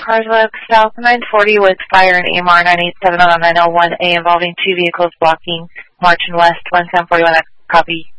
Carswell South 940 with fire and AMR 987 on 901A involving two vehicles blocking March and West 1741. Copy.